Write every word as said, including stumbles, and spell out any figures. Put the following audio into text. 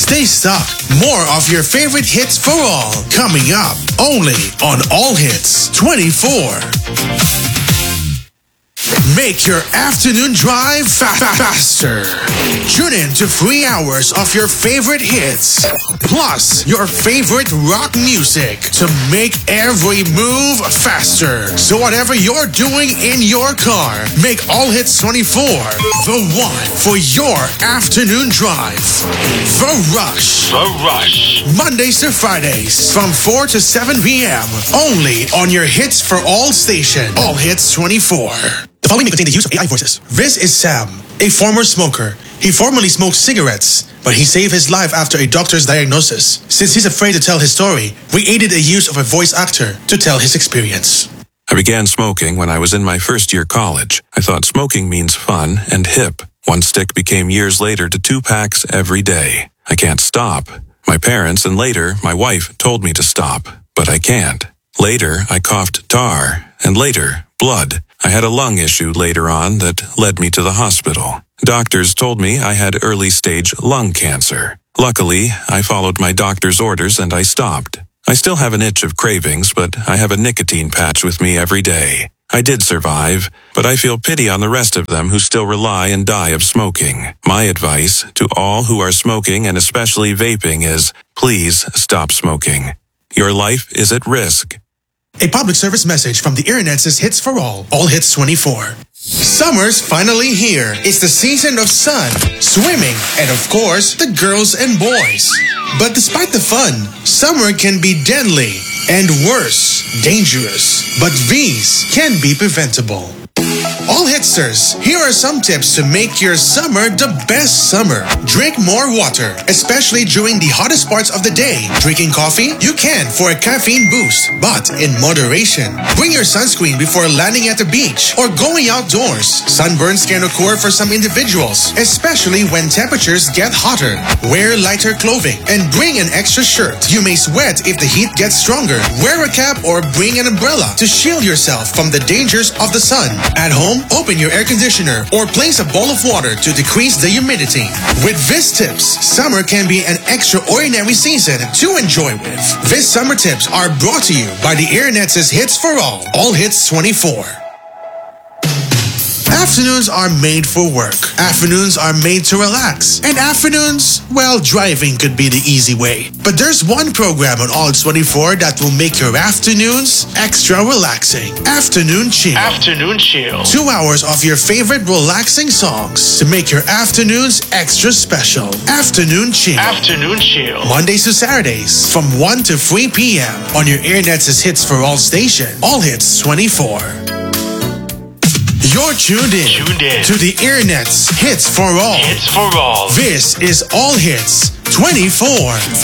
Stay stuck. More of your favorite hits for all coming up only on All Hits twenty-four. Make your afternoon drive fa- fa- faster. Tune in to three hours of your favorite hits, plus your favorite rock music to make every move faster. So whatever you're doing in your car, make All Hits twenty-four the one for your afternoon drive. The Rush. The Rush. Mondays to Fridays from four to seven p.m. only on your Hits for All station. All Hits twenty-four. The following may contain the use of A I voices. This is Sam, a former smoker. He formerly smoked cigarettes, but he saved his life after a doctor's diagnosis. Since he's afraid to tell his story, we aided the use of a voice actor to tell his experience. I began smoking when I was in my first year college. I thought smoking means fun and hip. One stick became years later to two packs every day. I can't stop. My parents and later my wife told me to stop, but I can't. Later I coughed tar, and later blood. I had a lung issue later on that led me to the hospital. Doctors told me I had early-stage lung cancer. Luckily, I followed my doctor's orders and I stopped. I still have an itch of cravings, but I have a nicotine patch with me every day. I did survive, but I feel pity on the rest of them who still rely and die of smoking. My advice to all who are smoking and especially vaping is, please stop smoking. Your life is at risk. A public service message from the Internet's Hits for All, All Hits twenty-four. Summer's finally here. It's the season of sun, swimming, and of course, the girls and boys. But despite the fun, summer can be deadly and worse, dangerous. But these can be preventable. All Hitsters, here are some tips to make your summer the best summer. Drink more water, especially during the hottest parts of the day. Drinking coffee? You can for a caffeine boost, but in moderation. Bring your sunscreen before landing at the beach or going outdoors. Sunburns can occur for some individuals, especially when temperatures get hotter. Wear lighter clothing and bring an extra shirt. You may sweat if the heat gets stronger. Wear a cap or bring an umbrella to shield yourself from the dangers of the sun. At home, open your air conditioner or place a bowl of water to decrease the humidity. With these tips, summer can be an extraordinary season to enjoy with. These summer tips are brought to you by the Internet's Hits for All, All Hits twenty-four. Afternoons are made for work. Afternoons are made to relax. And afternoons, well, driving could be the easy way. But there's one program on All Hits twenty-four that will make your afternoons extra relaxing. Afternoon Chill. Afternoon Chill. Two hours of your favorite relaxing songs to make your afternoons extra special. Afternoon Chill. Afternoon Chill. Mondays to Saturdays from one to three p.m. on your Internet's Hits for All station. All Hits twenty-four. You're tuned in, tuned in to the Internet's Hits for All. Hits for All. This is All Hits twenty-four.